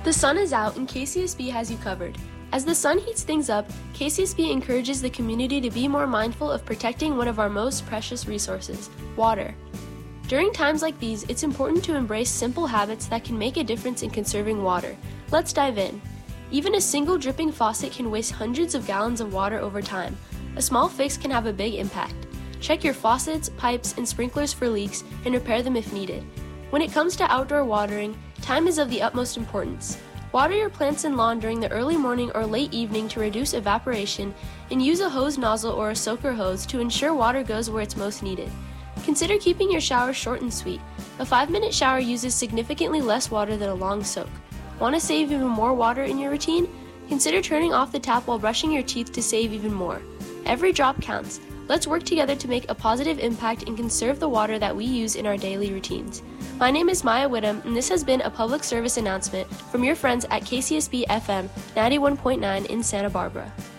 The sun is out and KCSB has you covered. As the sun heats things up, KCSB encourages the community to be more mindful of protecting one of our most precious resources, water. During times like these, it's important to embrace simple habits that can make a difference in conserving water. Let's dive in. Even a single dripping faucet can waste hundreds of gallons of water over time. A small fix can have a big impact. Check your faucets, pipes, and sprinklers for leaks and repair them if needed. When it comes to outdoor watering, time is of the utmost importance. Water your plants and lawn during the early morning or late evening to reduce evaporation, and use a hose nozzle or a soaker hose to ensure water goes where it's most needed. Consider keeping your shower short and sweet. A 5-minute shower uses significantly less water than a long soak. Want to save even more water in your routine? Consider turning off the tap while brushing your teeth to save even more. Every drop counts. Let's work together to make a positive impact and conserve the water that we use in our daily routines. My name is Maya Whittam, and this has been a public service announcement from your friends at KCSB FM 91.9 in Santa Barbara.